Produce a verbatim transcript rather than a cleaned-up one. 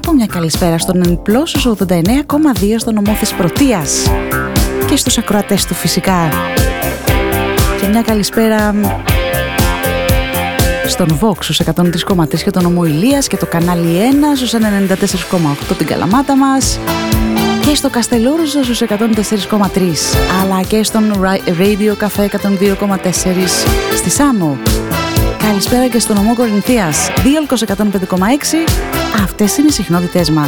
πω μια καλησπέρα στον Ενπλώ στους ογδόντα εννέα κόμμα δύο στον νομό Θεσπρωτείας και στους ακροατές του φυσικά. Και μια καλησπέρα στον Vox στους εκατόν τρία κόμμα τρία και τον νομό Ηλίας και το κανάλι ένα στους ενενήντα τέσσερα κόμμα οκτώ την Καλαμάτα μας και στο Καστελόριζο στους εκατόν τέσσερα κόμμα τρία αλλά και στον Radio Café εκατόν δύο κόμμα τέσσερα στη Σάμο. Καλησπέρα και στον νομό Κορινθίας Δίολκος εκατόν πέντε κόμμα έξι. Αυτές είναι οι συχνότητές μας.